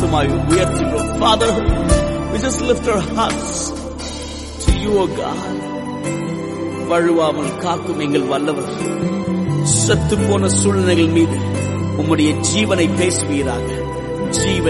மாம்சமாய் உயர்த்துகிறோம். Father, we just lift our hearts to you, O God. வழுவாமல் காக்கும் எங்கள் வல்லவர், செத்து போன சூழ்நிலைகள் மீது உம்முடைய ஜீவனை பேசுவீராக. ஜீவன்